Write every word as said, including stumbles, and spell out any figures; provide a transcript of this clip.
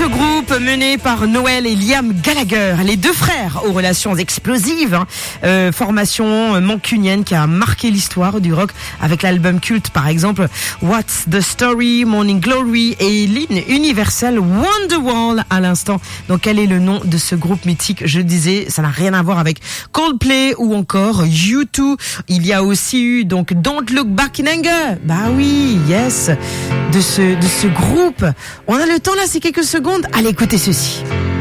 ce groupe mené par Noel et Liam Gallagher, les deux frères aux relations explosives, hein. euh, formation mancunienne qui a marqué l'histoire du rock avec l'album culte par exemple What's the Story, Morning Glory et l'hymne universel Wonderwall à l'instant. Donc quel est le nom de ce groupe mythique? Je disais, ça n'a rien à voir avec Coldplay ou encore U deux. Il y a aussi eu donc Don't Look Back in Anger. Bah oui, yes, de ce de ce groupe. On a le temps là, c'est quelques secondes. Allez, écoutez ceci.